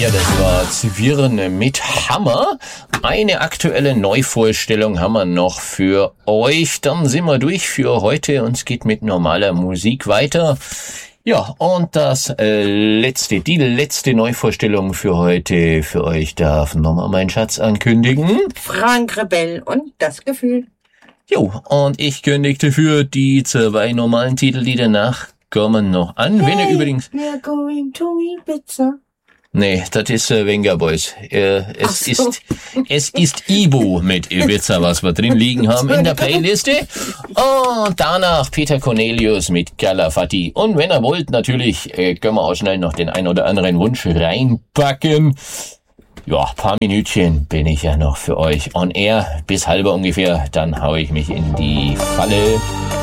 Ja, das war Zwirn mit Hammer. Eine aktuelle Neuvorstellung haben wir noch für euch. Dann sind wir durch für heute und es geht mit normaler Musik weiter. Ja, und die letzte Neuvorstellung für heute für euch darf nochmal mein Schatz ankündigen. Frank Rebell und das Gefühl. Jo, und ich kündigte für die 2 normalen Titellieder nach kommen noch an. Wenn ihr übrigens... We're going to Ibiza. Nee, das ist Venga Boys. Es ist Ibu mit Ibiza, was wir drin liegen haben in der Playliste. Und danach Peter Cornelius mit Calafati. Und wenn ihr wollt, natürlich können wir auch schnell noch den ein oder anderen Wunsch reinpacken. Ja, paar Minütchen bin ich ja noch für euch on air. Bis halber ungefähr, dann hau ich mich in die Falle.